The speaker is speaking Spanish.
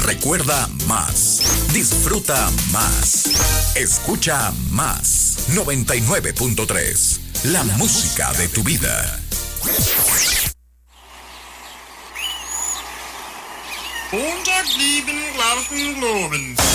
Recuerda más. Disfruta más. Escucha más. 99.3. La música de tu vida. 107 Glauben Globens.